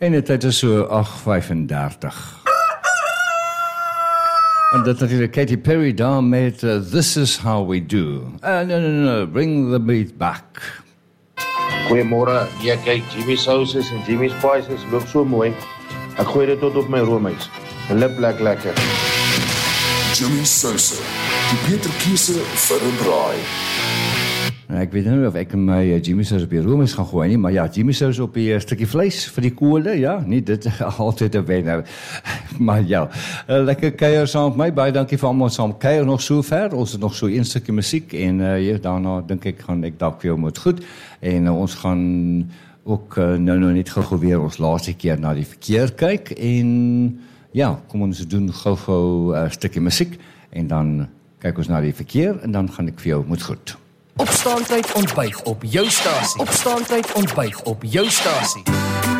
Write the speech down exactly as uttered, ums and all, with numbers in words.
En die tyd is so agt vyf-en-dertig. En dat natuurlijk Katy Perry daar met uh, This Is How We Do. Uh, no, no, no, bring the beat back. Goeiemôre, ja kyk, Jimmy Sauces en Jimmy Spices loop so mooi. Ek gooi dit tot op my roomys. Lip lek lekker. Jimmy Sauces, die beter keuse vir 'n braai. Ek weet nie of ek my uh, Jimmy Sauce op die roomys gaan gooi nie, maar ja, Jimmy Sauce op die uh, stukkie vleis vir die kole, ja, nie dit altyd 'n wen. Maar ja, uh, lekker kuier saam met my, baie dankie vir almal saam kuier nog so ver, ons het nog so een stukkie musiek, en uh, ja, daarna dink ek gaan ek dalk vir jou moet goed, en uh, ons gaan ook uh, nou nou net gou weer ons laaste keer na die verkeer kyk, en ja, kom ons doen gou-gou 'n uh, stukkie musiek, en dan kyk ons na die verkeer, en dan gaan ek vir jou moet goed. Opstaantyd ontbyt op jou stasie. Opstaantyd ontbyt op jou stasie.